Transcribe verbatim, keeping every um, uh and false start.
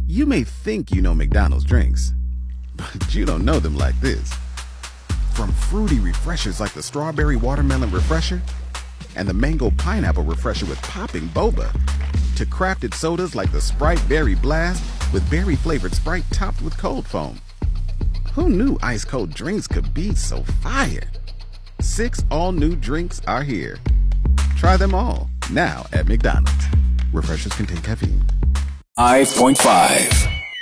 You may think you know McDonald's drinks, but you don't know them like this. From fruity refreshers like the Strawberry Watermelon Refresher and the Mango Pineapple Refresher with popping boba, to crafted sodas like the Sprite Berry Blast with berry-flavored Sprite topped with cold foam. Who knew ice-cold drinks could be so fire? Six all-new drinks are here. Try them all, now at McDonald's. Refreshers contain caffeine. five point five